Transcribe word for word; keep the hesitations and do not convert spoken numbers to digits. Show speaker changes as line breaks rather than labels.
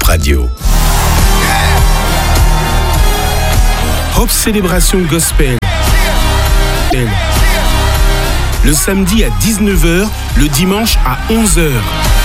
Radio. Hope Célébration Gospel. Le samedi à dix-neuf heures, le dimanche à onze heures.